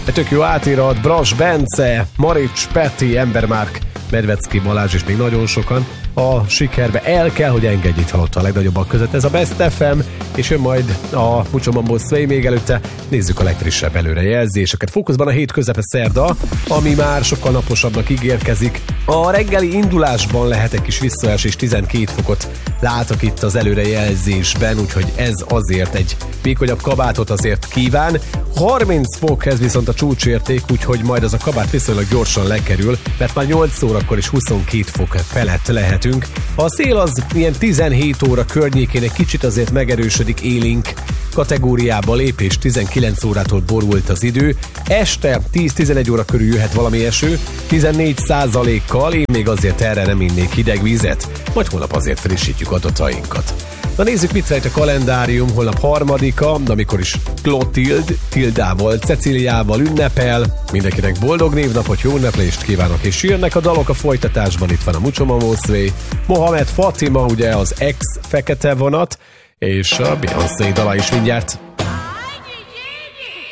Tök jó átirat, Bras Bence, Marics, Peti, Embermárk, Medvecki Balázs és még nagyon sokan a sikerbe. El kell, hogy engedj, itt hallott a legnagyobbak között. Ez a Best FM, és jön majd a Mucho Mambo Sway. Még előtte nézzük a legfrissebb előrejelzéseket. Fókuszban a hét közepe szerda, ami már sokkal naposabbnak ígérkezik. A reggeli indulásban lehet egy kis visszaesés, 12 fokot látok itt az előrejelzésben, úgyhogy ez azért egy vékonyabb kabátot azért kíván. 30 fok, ez viszont a csúcsérték, úgyhogy majd az a kabát viszonylag gyorsan lekerül, mert már 8 órakor is 22 fok felett lehetünk. A szél az ilyen 17 óra környékén egy kicsit azért megerősödik, élénk kategóriába lép, és 19 órától borult az idő. Este 10-11 óra körül jöhet valami eső, 14%-kal, én még azért erre nem innék hideg vízet, majd holnap azért frissítjük adatainkat. Na nézzük, mit rejt a kalendárium. Holnap 3-a, amikor is Klotild, Tildával, Ceciliával ünnepel. Mindenkinek boldog névnapot, jó ünneplést kívánok, és jönnek a dalok a folytatásban. Itt van a Mucho Mambo Sway, Mohamed Fatima, ugye az ex fekete vonat, és a Beyoncé dala is mindjárt.